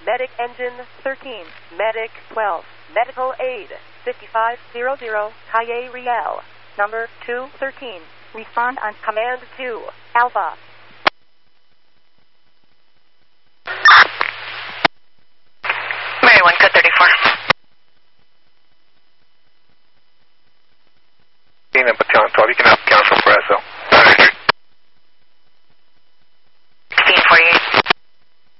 Medic Engine 13, Medic 12, Medical Aid 5500, Calle Real, number 213. Respond on Command 2, Alpha. Mary 1, code 34.